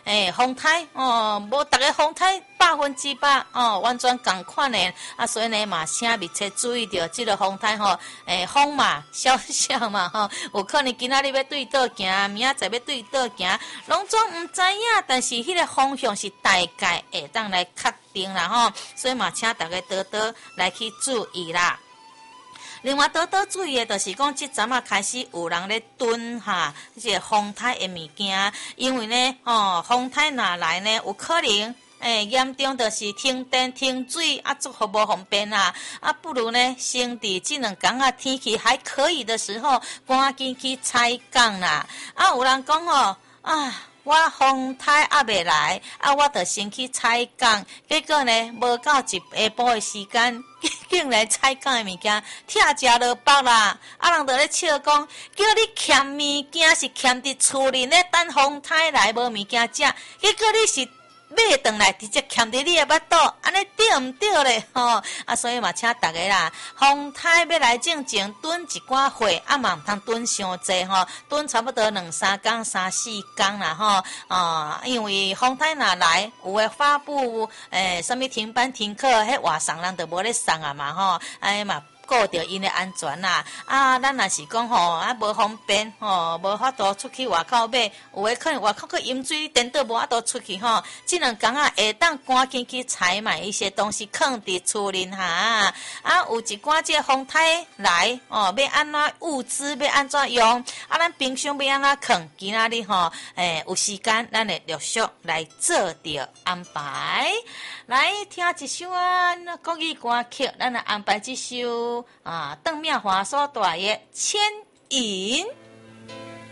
风台哦，无逐个风台100%哦，完全共款的啊，所以呢嘛，请密切注意着即个风台吼，风嘛，小小嘛吼，有可能今仔日要对倒行，明仔载要对倒行，拢总毋知影，但是迄个方向是大概会当来确定啦吼，所以嘛，请大家多多来去注意啦。另外，多多注意的，就是讲，即阵啊开始有人咧囤哈，即个风台的物件，因为呢，风台若来呢，有可能。严重就是停电、停水啊，足好无方便啦。啊，不如呢，先伫这2天啊天气还可以的时候，赶紧去采工啦。啊，有人讲哦，啊。我风台还未来，啊，我着先去采工，结果呢，无到一下晡的时间，竟然采工的物件拆食落北啦！啊，人着咧笑讲，叫你欠物件是欠伫厝里咧等风台来无物件食，结果你是。买回来直接欠伫你的腹肚，安尼对毋对咧？吼啊，所以嘛，请大家啦，风台要来之前囤一寡货，啊嘛毋通囤伤济吼，囤差不多2、3天、3、4天啦吼。因为风台若来，有诶发布什么停班停课，迄外送人就无咧送啊嘛吼，安尼嘛。顾着因的安全啦，啊，咱若是讲吼，啊无方便吼，无法度出去外口买，有诶可能外口个饮水电倒无法度出去吼，这2天啊会当赶紧去采买一些东西，放伫厝里哈，啊有一寡这风台来哦，要安怎物资要安怎用，啊咱平常要安怎放，今仔日吼，有时间咱会陆续来做着安排，来听一首国语歌曲，咱来安排这首。邓妙华所带的《牵引》。